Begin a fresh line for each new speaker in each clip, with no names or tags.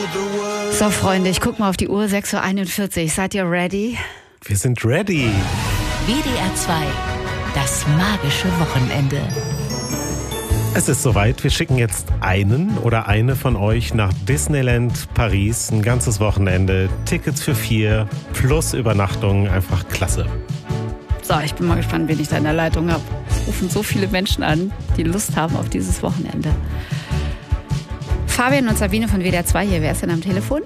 So, Freunde, ich guck mal auf die Uhr, 6:41 Uhr. Seid ihr ready?
Wir sind ready.
WDR 2, das magische Wochenende.
Es ist soweit. Wir schicken jetzt einen oder eine von euch nach Disneyland Paris. Ein ganzes Wochenende. Tickets für 4 plus Übernachtung. Einfach klasse.
So, ich bin mal gespannt, wen ich da in der Leitung habe. Es rufen so viele Menschen an, die Lust haben auf dieses Wochenende. Fabian und Sabine von WDR 2 hier. Wer ist denn am Telefon?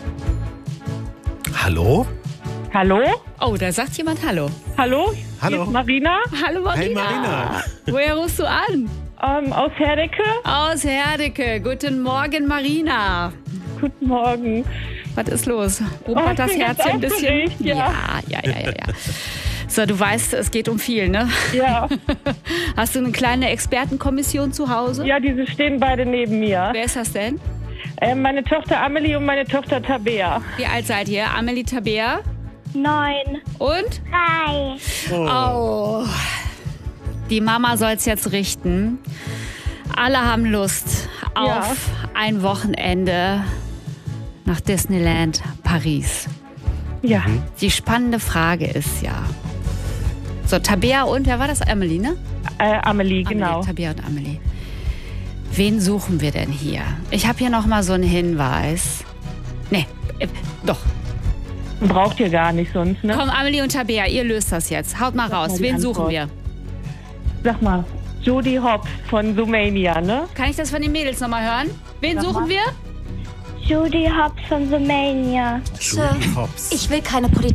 Hallo?
Hallo?
Oh, da sagt jemand Hallo.
Hallo?
Hallo.
Hier ist Marina
Hallo Marina.
Hey Marina.
Woher rufst du an?
aus Herdecke.
Aus Herdecke. Guten Morgen, Marina.
Guten Morgen.
Was ist los? Oben hat das
ich bin
Herz
ganz
ein bisschen...
aufgeregt, ja.
Ja. So, du weißt, es geht um viel, ne?
Ja.
Hast du eine kleine Expertenkommission zu Hause?
Ja, diese stehen beide neben mir.
Wer ist das denn?
Meine Tochter Amelie und meine Tochter Tabea.
Wie alt seid ihr? Amelie, Tabea
9.
und?
3.
Oh. Die Mama soll es jetzt richten. Alle haben Lust auf ein Wochenende nach Disneyland Paris.
Ja.
Die spannende Frage ist ja... So, Tabea und, wer war das? Amelie, ne?
Amelie, genau.
Tabea und Amelie. Wen suchen wir denn hier? Ich habe hier noch mal so einen Hinweis. Nee, doch.
Braucht ihr gar nicht sonst, ne?
Komm, Amelie und Tabea, ihr löst das jetzt. Haut mal raus.
mal die
Wen
Antwort.
suchen wir?
Sag mal, Jodie Hobbs von Zoomania, ne?
Kann ich das von den Mädels noch mal hören? Wen
Sag
suchen
mal.
wir?
Judy Hobbs von The Mania.
Judy Hobbs.
Ich will keine Politik.